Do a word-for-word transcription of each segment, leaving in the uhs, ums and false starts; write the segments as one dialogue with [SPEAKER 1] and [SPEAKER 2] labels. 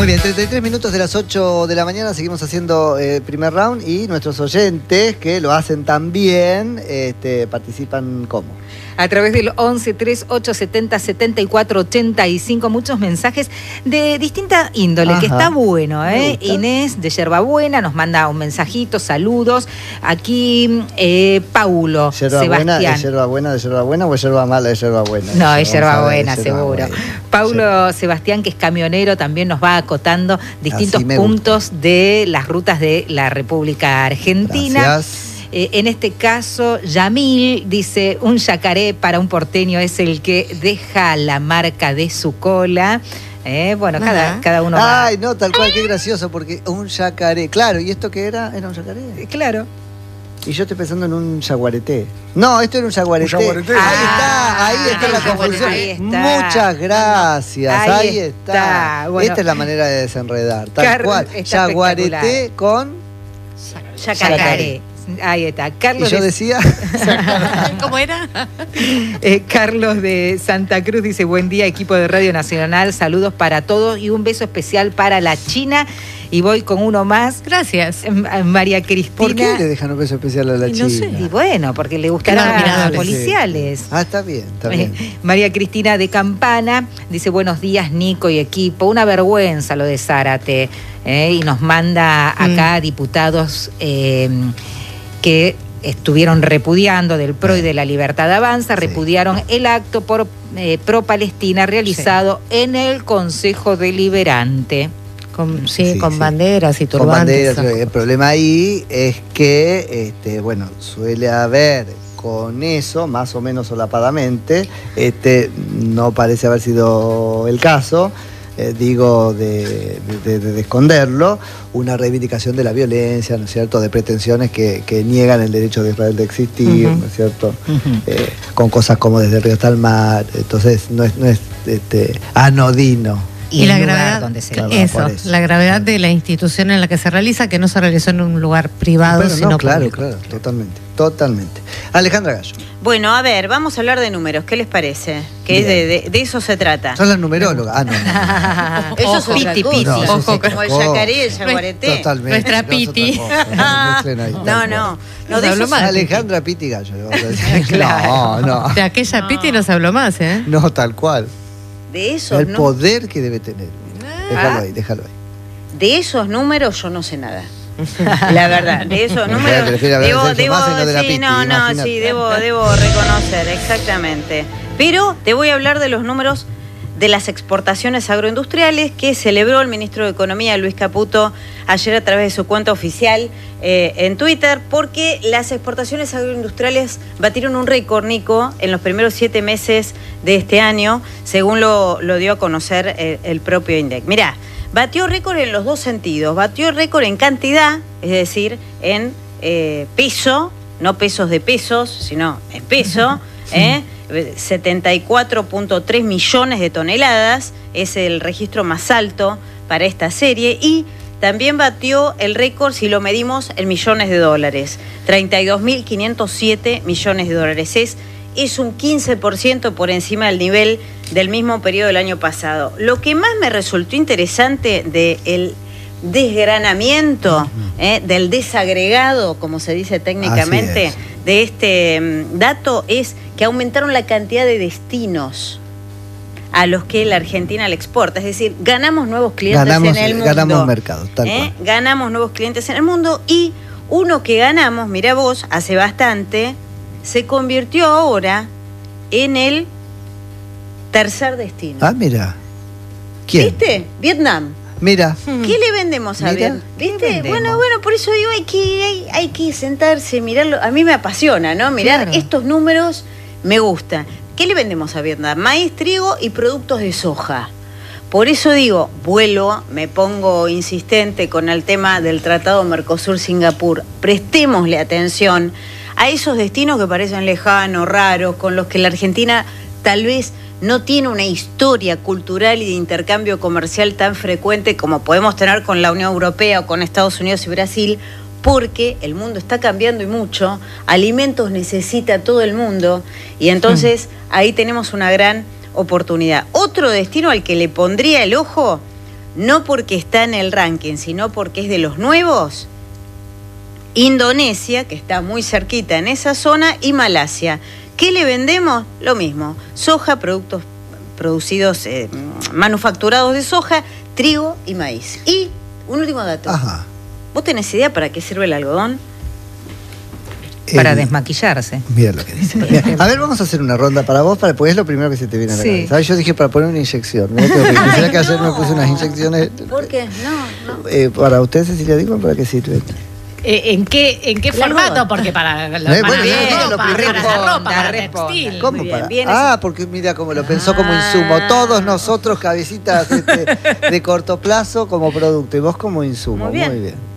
[SPEAKER 1] Muy bien, treinta y tres minutos de las ocho de la mañana, seguimos haciendo el eh, primer round y nuestros oyentes que lo hacen también, este, participan ¿cómo?
[SPEAKER 2] A través del once, treinta y ocho, setenta, setenta y cuatro, ochenta y cinco, muchos mensajes de distinta índole, Ajá. que está bueno, ¿eh? Inés de Yerbabuena nos manda un mensajito, saludos. Aquí eh, Paulo
[SPEAKER 1] Yerba
[SPEAKER 2] Sebastián.
[SPEAKER 1] Buena, ¿es yerba buena de yerba buena o es yerba mala de yerba buena?
[SPEAKER 2] No, es yerba buena,
[SPEAKER 1] yerba
[SPEAKER 2] seguro.
[SPEAKER 1] Buena.
[SPEAKER 2] Paulo
[SPEAKER 1] Sí.
[SPEAKER 2] Sebastián, que es camionero, también nos va acotando distintos puntos gusta. de las rutas de la República Argentina.
[SPEAKER 1] Gracias.
[SPEAKER 2] Eh, en este caso, Yamil dice, un yacaré para un porteño es el que deja la marca de su cola. Eh, bueno, cada, cada uno va.
[SPEAKER 1] Ay, no, tal cual, qué gracioso, porque un yacaré. Claro, ¿y esto qué era? ¿Era un yacaré?
[SPEAKER 2] Eh, claro.
[SPEAKER 1] Y yo estoy pensando en un yaguareté. No, esto era un yaguareté.
[SPEAKER 3] Un yaguareté.
[SPEAKER 1] Ahí está, ahí está la confusión.
[SPEAKER 2] Ahí está.
[SPEAKER 1] Muchas gracias, ahí, ahí está.
[SPEAKER 2] está. Bueno,
[SPEAKER 1] esta es la manera de desenredar, tal
[SPEAKER 2] Car
[SPEAKER 1] cual. Yaguareté con
[SPEAKER 2] yacaré. Ahí está. Carlos
[SPEAKER 1] ¿Y yo
[SPEAKER 2] de...
[SPEAKER 1] decía?
[SPEAKER 4] ¿Cómo era?
[SPEAKER 2] eh, Carlos de Santa Cruz dice, buen día, equipo de Radio Nacional, saludos para todos y un beso especial para la China. Y voy con uno más.
[SPEAKER 4] Gracias.
[SPEAKER 2] María Cristina.
[SPEAKER 1] ¿Por qué le dejan un beso especial a la
[SPEAKER 2] y
[SPEAKER 1] China?
[SPEAKER 2] No sé. Y bueno, porque le gustará a policiales.
[SPEAKER 1] Ah, está bien, está bien.
[SPEAKER 2] Eh, María Cristina de Campana dice, buenos días, Nico y equipo. Una vergüenza lo de Zárate. Eh, y nos manda acá mm. diputados eh, que estuvieron repudiando del P R O y de la Libertad Avanza, sí. repudiaron el acto por eh, pro-Palestina realizado sí. en el Consejo Deliberante.
[SPEAKER 4] Con, sí, sí, con sí. banderas y turbantes.
[SPEAKER 1] Con banderas. El problema ahí es que, este, bueno, suele haber con eso, más o menos solapadamente, este, no parece haber sido el caso, eh, digo, de, de, de, de esconderlo, una reivindicación de la violencia, ¿no es cierto?, de pretensiones que, que niegan el derecho de Israel de existir, uh-huh. ¿no es cierto?, uh-huh. eh, con cosas como desde el río hasta el mar, entonces no es, no es este, anodino.
[SPEAKER 4] Y, y la gravedad, donde se claro, eso, eso, la gravedad de la institución en la que se realiza, que no se realizó en un lugar privado,
[SPEAKER 1] Pero
[SPEAKER 4] sino
[SPEAKER 1] no, claro,
[SPEAKER 4] público.
[SPEAKER 1] claro, totalmente, totalmente. Alejandra Gallo.
[SPEAKER 5] Bueno, a ver, vamos a hablar de números, ¿qué les parece? Que de, de, de eso se trata.
[SPEAKER 1] Son las numerólogas. Ah, no, no, no.
[SPEAKER 5] Ellos son
[SPEAKER 2] piti, piti.
[SPEAKER 1] No,
[SPEAKER 5] Ojo, como el yacaré y el yaguareté.
[SPEAKER 1] Totalmente.
[SPEAKER 4] Nuestra Piti.
[SPEAKER 5] No, no. No,
[SPEAKER 4] de
[SPEAKER 5] eso
[SPEAKER 4] más.
[SPEAKER 1] Alejandra Piti Gallo.
[SPEAKER 2] Claro.
[SPEAKER 1] No, no.
[SPEAKER 4] De aquella
[SPEAKER 5] no.
[SPEAKER 4] Piti no se habló más, ¿eh?
[SPEAKER 1] No, tal cual.
[SPEAKER 5] De esos
[SPEAKER 1] El
[SPEAKER 5] no.
[SPEAKER 1] poder que debe tener. Déjalo ahí, déjalo ahí.
[SPEAKER 5] De esos números yo no sé nada. La verdad, de esos números debo, debo, no de sí, Piti, no, no, imagínate. sí, debo, debo reconocer, exactamente. Pero te voy a hablar de los números de las exportaciones agroindustriales que celebró el ministro de Economía, Luis Caputo, ayer a través de su cuenta oficial eh, en Twitter, porque las exportaciones agroindustriales batieron un récord, Nico, en los primeros siete meses de este año, según lo, lo dio a conocer el, el propio INDEC. Mirá, batió récord en los dos sentidos, batió récord en cantidad, es decir, en eh, peso, no pesos de pesos, sino en peso, ¿eh? setenta y cuatro punto tres millones de toneladas, es el registro más alto para esta serie, y también batió el récord si lo medimos en millones de dólares, treinta y dos mil quinientos siete millones de dólares, es, es un quince por ciento por encima del nivel del mismo periodo del año pasado. Lo que más me resultó interesante del desgranamiento, eh, del desagregado, como se dice técnicamente, de este um, dato es que aumentaron la cantidad de destinos a los que la Argentina le exporta. Es decir, ganamos nuevos clientes
[SPEAKER 1] ganamos,
[SPEAKER 5] en el mundo.
[SPEAKER 1] Ganamos mercado, tal
[SPEAKER 5] ¿eh?
[SPEAKER 1] cual.
[SPEAKER 5] Ganamos nuevos clientes en el mundo y uno que ganamos, mira vos, hace bastante, se convirtió ahora en el tercer destino.
[SPEAKER 1] Ah, mira. ¿Quién?
[SPEAKER 5] ¿Viste? Vietnam.
[SPEAKER 1] Mira.
[SPEAKER 5] ¿Qué le vendemos a Vietnam? ¿Viste? Bueno, bueno, por eso digo, hay que, hay, hay que sentarse, mirarlo. A mí me apasiona, ¿no? Mirar claro. estos números, me gusta. ¿Qué le vendemos a Vietnam? Maíz, trigo y productos de soja. Por eso digo, vuelo, me pongo insistente con el tema del Tratado Mercosur-Singapur. Prestémosle atención a esos destinos que parecen lejanos, raros, con los que la Argentina tal vez no tiene una historia cultural y de intercambio comercial tan frecuente como podemos tener con la Unión Europea o con Estados Unidos y Brasil, porque el mundo está cambiando y mucho, alimentos necesita todo el mundo, y entonces mm. ahí tenemos una gran oportunidad. Otro destino al que le pondría el ojo no porque está en el ranking, sino porque es de los nuevos, Indonesia, que está muy cerquita en esa zona, y Malasia. ¿Qué le vendemos? Lo mismo, soja, productos producidos, eh, manufacturados de soja, trigo y maíz. Y un último dato.
[SPEAKER 1] Ajá.
[SPEAKER 5] ¿Vos tenés idea para qué sirve el algodón?
[SPEAKER 2] Para el... desmaquillarse.
[SPEAKER 1] Mira lo que dice. Mira, a ver, vamos a hacer una ronda para vos, para, porque es lo primero que se te viene a la cabeza. ¿Sabes? Yo dije para poner una inyección. Mira que, que ayer
[SPEAKER 5] no.
[SPEAKER 1] me puse unas inyecciones.
[SPEAKER 5] ¿Por qué? No, no.
[SPEAKER 1] Eh, para usted, Cecilia, digo, ¿para qué sirve?
[SPEAKER 4] Eh, ¿En qué, en qué formato? Porque para la,
[SPEAKER 1] eh, bueno,
[SPEAKER 4] bien,
[SPEAKER 1] no, no,
[SPEAKER 4] para,
[SPEAKER 1] para
[SPEAKER 4] la ropa, para
[SPEAKER 2] responda.
[SPEAKER 4] textil.
[SPEAKER 1] ¿Cómo
[SPEAKER 5] Bien,
[SPEAKER 1] para?
[SPEAKER 5] bien,
[SPEAKER 1] ah, porque mira cómo lo pensó
[SPEAKER 5] ah.
[SPEAKER 1] como insumo. Todos nosotros, cabecitas este, de corto plazo, como producto. Y vos como insumo.
[SPEAKER 5] Muy bien.
[SPEAKER 1] Muy bien.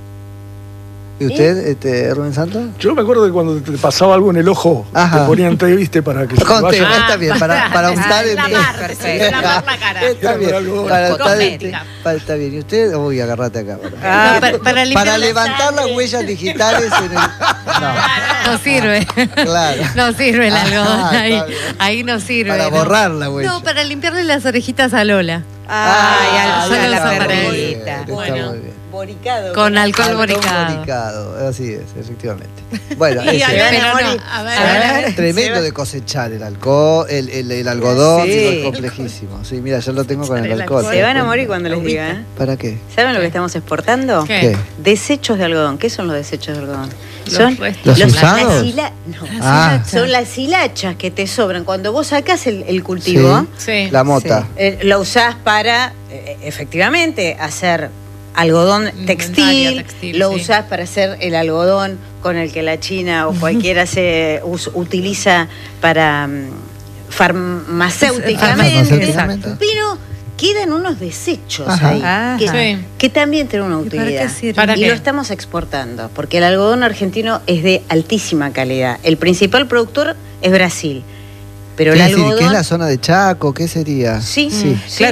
[SPEAKER 1] ¿Y usted, este, Rubén Santos?
[SPEAKER 3] Yo me acuerdo de cuando te pasaba algo en el ojo,
[SPEAKER 1] Ajá.
[SPEAKER 3] te ponían té, viste, para que se
[SPEAKER 1] Con té,
[SPEAKER 3] vaya.
[SPEAKER 1] está bien, para, para untar el té.
[SPEAKER 4] Perfecto. Lavar la cara.
[SPEAKER 1] Está bien,
[SPEAKER 3] Algo
[SPEAKER 1] para untar el té.
[SPEAKER 4] cosmética.
[SPEAKER 1] Para- Está bien. ¿Y usted? Uy, agarrate acá. Para,
[SPEAKER 2] Ah,
[SPEAKER 4] No, para, para limpiar
[SPEAKER 1] para
[SPEAKER 4] la
[SPEAKER 1] levantar
[SPEAKER 4] sangre.
[SPEAKER 1] las huellas digitales en el... No,
[SPEAKER 4] No sirve.
[SPEAKER 1] claro.
[SPEAKER 4] No sirve el
[SPEAKER 1] Ah,
[SPEAKER 4] algodón
[SPEAKER 1] está
[SPEAKER 4] ahí.
[SPEAKER 1] bien.
[SPEAKER 4] Ahí no sirve.
[SPEAKER 1] Para
[SPEAKER 4] no.
[SPEAKER 1] borrar la huella.
[SPEAKER 4] No, para limpiarle las orejitas a Lola.
[SPEAKER 2] Ay,
[SPEAKER 1] Ah,
[SPEAKER 2] al-
[SPEAKER 4] solo
[SPEAKER 2] a la
[SPEAKER 4] usa para
[SPEAKER 1] muy
[SPEAKER 4] él.
[SPEAKER 1] bien,
[SPEAKER 2] perrita.
[SPEAKER 1] está
[SPEAKER 4] Bueno.
[SPEAKER 1] muy bien.
[SPEAKER 5] Boricado.
[SPEAKER 4] Con alcohol
[SPEAKER 1] Alcohol
[SPEAKER 4] boricado.
[SPEAKER 1] boricado, así es, efectivamente. Bueno,
[SPEAKER 4] Y
[SPEAKER 1] ese-
[SPEAKER 4] a ver,
[SPEAKER 5] Pero
[SPEAKER 4] no,
[SPEAKER 5] no,
[SPEAKER 4] a ver,
[SPEAKER 5] a
[SPEAKER 4] a ver,
[SPEAKER 5] ver.
[SPEAKER 4] a ver.
[SPEAKER 1] tremendo de cosechar el alcohol, el, el, el algodón,
[SPEAKER 2] Sí.
[SPEAKER 1] digo, es complejísimo. Sí, mira, yo lo tengo con el
[SPEAKER 4] El
[SPEAKER 1] alcohol.
[SPEAKER 4] alcohol.
[SPEAKER 5] Se van a morir cuando les diga, ¿eh?
[SPEAKER 1] ¿Para qué?
[SPEAKER 5] ¿Saben lo que estamos exportando?
[SPEAKER 4] ¿Qué?
[SPEAKER 1] ¿Qué?
[SPEAKER 5] Desechos de algodón. ¿Qué son los desechos de algodón?
[SPEAKER 4] Los
[SPEAKER 5] Son
[SPEAKER 4] restos.
[SPEAKER 1] ¿Los
[SPEAKER 5] las
[SPEAKER 1] usados?
[SPEAKER 5] hila- no.
[SPEAKER 1] Ah.
[SPEAKER 5] Son las hilachas que te sobran. Cuando vos sacás el, el cultivo,
[SPEAKER 4] Sí.
[SPEAKER 1] La mota.
[SPEAKER 5] eh, lo usás para, eh, efectivamente, hacer algodón
[SPEAKER 4] Indumentaria
[SPEAKER 5] textil,
[SPEAKER 4] textil,
[SPEAKER 5] lo
[SPEAKER 4] sí.
[SPEAKER 5] usás para hacer el algodón con el que la China o cualquiera se us- utiliza para mm, farmacéuticamente,
[SPEAKER 1] Farmacéuticamente.
[SPEAKER 5] pero quedan unos desechos
[SPEAKER 1] Ajá.
[SPEAKER 5] ahí
[SPEAKER 2] Ajá.
[SPEAKER 5] que,
[SPEAKER 4] Sí.
[SPEAKER 5] que también tienen una
[SPEAKER 4] ¿Y para
[SPEAKER 5] utilidad
[SPEAKER 4] qué sirve? ¿Para
[SPEAKER 5] y
[SPEAKER 4] qué?
[SPEAKER 5] lo estamos exportando porque el algodón argentino es de altísima calidad. El principal productor es Brasil, pero
[SPEAKER 1] ¿Qué
[SPEAKER 5] el
[SPEAKER 1] decir?
[SPEAKER 5] algodón
[SPEAKER 1] ¿Qué es la zona de Chaco? ¿Qué sería?
[SPEAKER 5] Sí,
[SPEAKER 1] sí.
[SPEAKER 5] sí.
[SPEAKER 2] Claro,